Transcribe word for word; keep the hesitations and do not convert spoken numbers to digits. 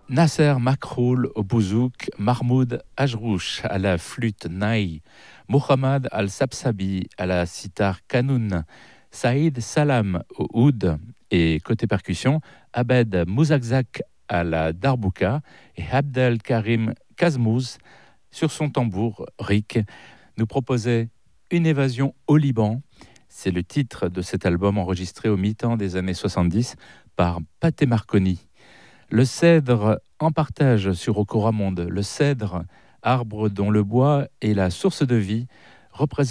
Nasser Makroul au bouzouk, Mahmoud Ajrouch à la flûte naï, Mohamed Al-Sabsabi à la sitar kanoun, Saïd Salam au oud et côté percussion, Abed Mouzakzak à la darbouka et Abdel Karim Kazmouz sur son tambour ric nous proposait Une évasion au Liban. C'est le titre de cet album enregistré au mi-temps des années soixante-dix par Pathé Marconi. Le cèdre en partage sur Okora Monde. Le cèdre, arbre dont le bois est la source de vie, représente